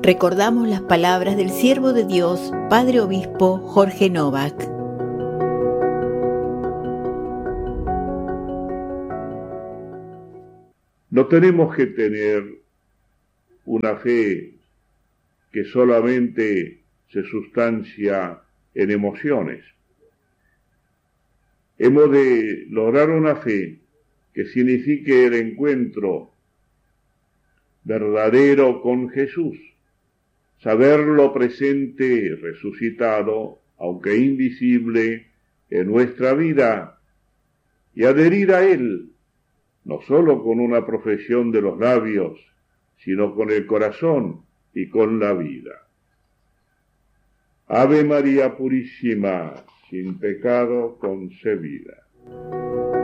Recordamos las palabras del siervo de Dios, Padre Obispo Jorge Novak. No tenemos que tener una fe que solamente se sustancia en emociones. Hemos de lograr una fe que signifique el encuentro verdadero con Jesús, saberlo presente, resucitado, aunque invisible, en nuestra vida, y adherir a Él, no solo con una profesión de los labios, sino con el corazón y con la vida. Ave María Purísima, sin pecado concebida.